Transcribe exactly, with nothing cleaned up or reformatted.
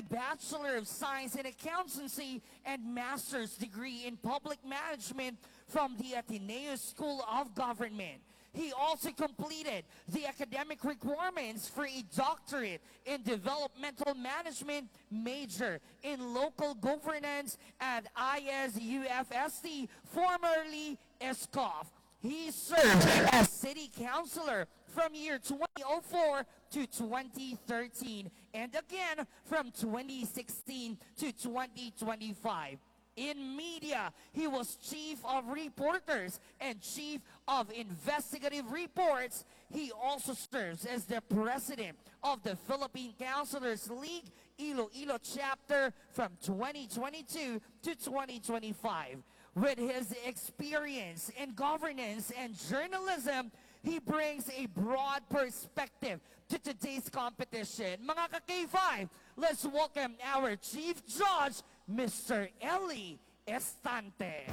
Bachelor of Science in Accountancy and Master's degree in Public Management from the Ateneo School of Government. He also completed the academic requirements for a doctorate in developmental management major in local governance at I S U F S T, formerly E S C O F. He served as city councilor from year twenty oh four to twenty thirteen and again from twenty sixteen to twenty twenty-five. In media, he was chief of reporters and chief of investigative reports. He also serves as the president of the Philippine Councilors League Iloilo chapter from twenty twenty-two to twenty twenty-five. With his experience in governance and journalism, he brings a broad perspective to today's competition. Mga ka-K five, let's welcome our Chief Judge, Mister Eli Estante.